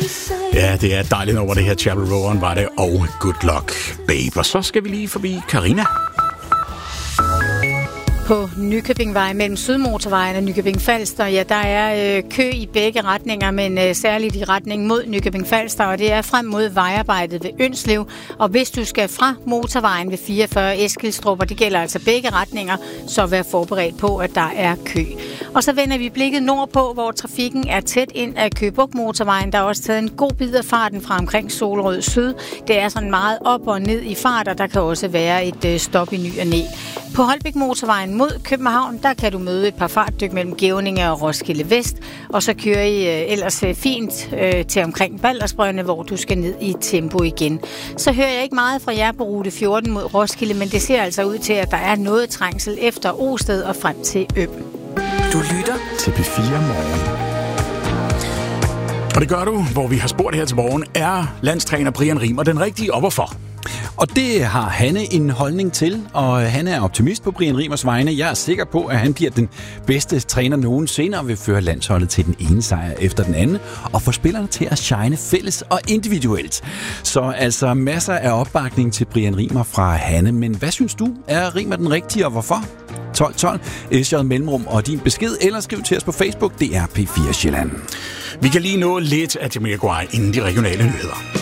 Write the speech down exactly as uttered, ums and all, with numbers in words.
Ja, det er dejligt over det her. Chapel Rowan var det, og Good Luck Babe. Og så skal vi lige forbi Karina. På Nykøbingvej mellem Sydmotorvejen og Nykøbing Falster, ja, der er øh, kø i begge retninger, men øh, særligt i retning mod Nykøbing Falster, og det er frem mod vejarbejdet ved Ønslev. Og hvis du skal fra motorvejen ved fireogfyrre Eskilstrup, og det gælder altså begge retninger, så vær forberedt på, at der er kø. Og så vender vi blikket nordpå, hvor trafikken er tæt ind af Køge Bugt Motorvejen. Der er også taget en god bid af farten fra omkring Solrød Syd. Det er sådan meget op og ned i fart, og der kan også være et øh, stop i ny og næ. På Holbæk Motorvejen mod København, der kan du møde et par fartdyk mellem Gevninge og Roskilde Vest, og så kører I øh, ellers øh, fint øh, til omkring Baldersbrønde, hvor du skal ned i tempo igen. Så hører jeg ikke meget fra jer på rute fjorten mod Roskilde, men det ser altså ud til, at der er noget trængsel efter Osted og frem til Øm. Du lytter til P fire Morgen. Og det gør du, hvor vi har spurgt her til morgen, er landstræner Brian Riemer den rigtige, og hvorfor? Og det har Hanne en holdning til, og han er optimist på Brian Riemers vegne. Jeg er sikker på, at han bliver den bedste træner nogensinde og vil føre landsholdet til den ene sejr efter den anden, og få spillerne til at shine fælles og individuelt. Så altså masser af opbakning til Brian Riemer fra Hanne. Men hvad synes du? Er Riemer den rigtige, og hvorfor? tolv tolv, S J Mellemrum og din besked, eller skriv til os på Facebook, det er P fire Sjælland. Vi kan lige nå lidt af Jamiroquai inden de regionale nyheder.